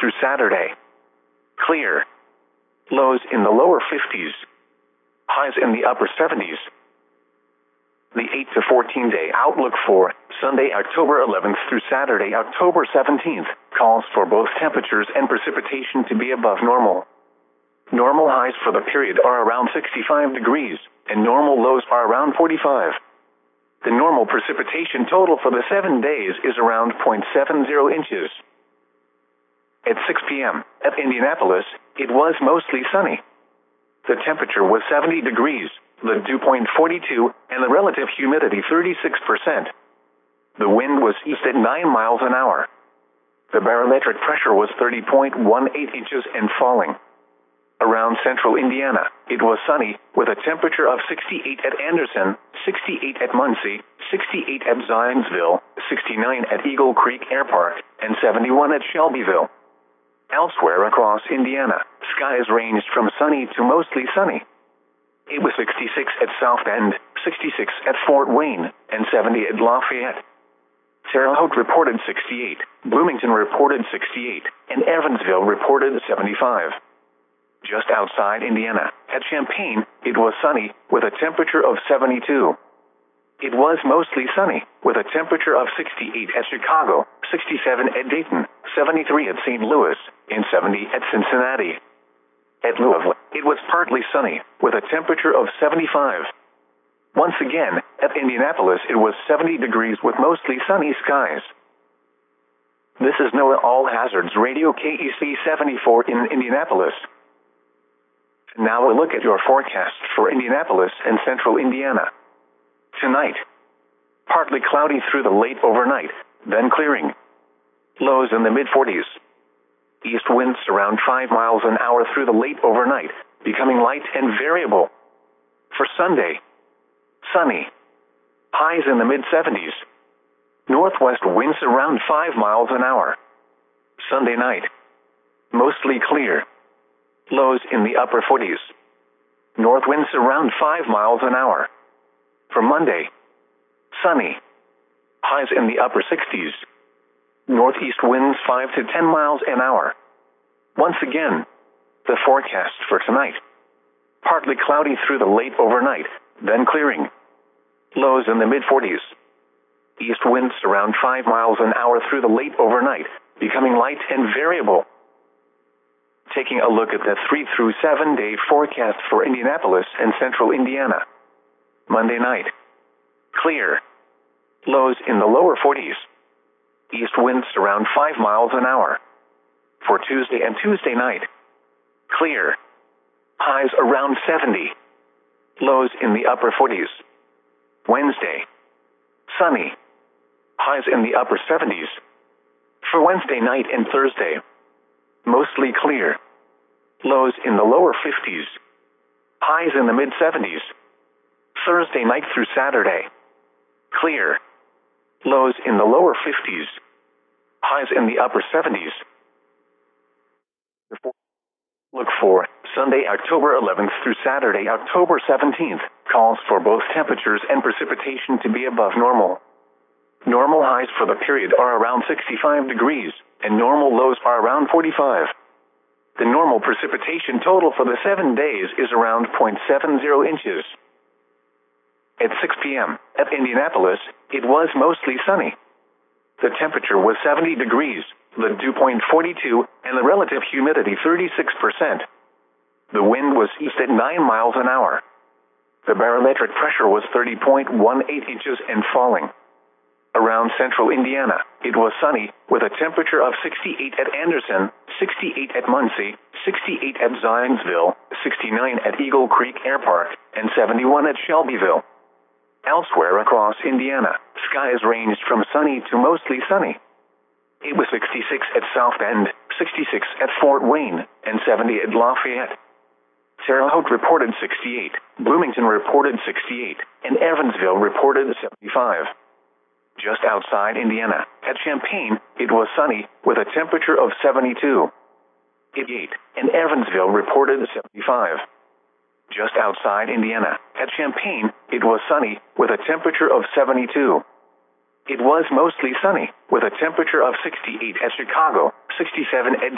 through Saturday. Clear. Lows in the lower 50s. Highs in the upper 70s. The 8 to 14 day outlook for Sunday, October 11th through Saturday, October 17th, calls for both temperatures and precipitation to be above normal. Normal highs for the period are around 65 degrees, and normal lows are around 45. The normal precipitation total for the 7 days is around 0.70 inches. At 6 p.m. at Indianapolis, it was mostly sunny. The temperature was 70 degrees, the dew point 42, and the relative humidity 36%. The wind was east at 9 miles an hour. The barometric pressure was 30.18 inches and falling. Around central Indiana, it was sunny, with a temperature of 68 at Anderson, 68 at Muncie, 68 at Zionsville, 69 at Eagle Creek Air Park, and 71 at Shelbyville. Elsewhere across Indiana, skies ranged from sunny to mostly sunny. It was 66 at South Bend, 66 at Fort Wayne, and 70 at Lafayette. Terre Haute reported 68, Bloomington reported 68, and Evansville reported 75. Just outside Indiana, at Champaign, it was sunny, with a temperature of 72. It was mostly sunny, with a temperature of 68 at Chicago, 67 at Dayton, 73 at St. Louis, and 70 at Cincinnati. At Louisville, it was partly sunny, with a temperature of 75. Once again, at Indianapolis, it was 70 degrees with mostly sunny skies. This is NOAA All Hazards Radio KEC 74 in Indianapolis. Now a look at your forecast for Indianapolis and central Indiana. Tonight, partly cloudy through the late overnight, then clearing. Lows in the mid-40s. East winds around 5 miles an hour through the late overnight, becoming light and variable. For Sunday, sunny. Highs in the mid-70s. Northwest winds around 5 miles an hour. Sunday night, mostly clear. Lows in the upper 40s. North winds around 5 miles an hour. For Monday, sunny. Highs in the upper 60s. Northeast winds 5 to 10 miles an hour. Once again, the forecast for tonight. Partly cloudy through the late overnight, then clearing. Lows in the mid-40s. East winds around 5 miles an hour through the late overnight, becoming light and variable. Taking a look at the 3 through 7 day forecast for Indianapolis and central Indiana. Monday night, clear. Lows in the lower 40s. East winds around 5 miles an hour. For Tuesday and Tuesday night, clear. Highs around 70. Lows in the upper 40s. Wednesday, sunny. Highs in the upper 70s. For Wednesday night and Thursday, mostly clear. Lows in the lower 50s. Highs in the mid-70s. Thursday night through Saturday, clear. Lows in the lower 50s. Highs in the upper 70s. Look for Sunday, October 11th through Saturday, October 17th, calls for both temperatures and precipitation to be above normal. Normal highs for the period are around 65 degrees, and normal lows are around 45. The normal precipitation total for the 7 days is around 0.70 inches. At 6 p.m. at Indianapolis, it was mostly sunny. The temperature was 70 degrees, the dew point 42, and the relative humidity 36%. The wind was east at 9 miles an hour. The barometric pressure was 30.18 inches and falling. Around central Indiana, it was sunny, with a temperature of 68 at Anderson, 68 at Muncie, 68 at Zionsville, 69 at Eagle Creek Air Park, and 71 at Shelbyville. Elsewhere across Indiana, skies ranged from sunny to mostly sunny. It was 66 at South Bend, 66 at Fort Wayne, and 70 at Lafayette. Terre Haute reported 68, Bloomington reported 68, and Evansville reported 75. Just outside Indiana, at Champaign, it was sunny, with a temperature of 72. At 8, and Evansville reported 75. Just outside Indiana, at Champaign, it was sunny, with a temperature of 72. It was mostly sunny, with a temperature of 68 at Chicago, 67 at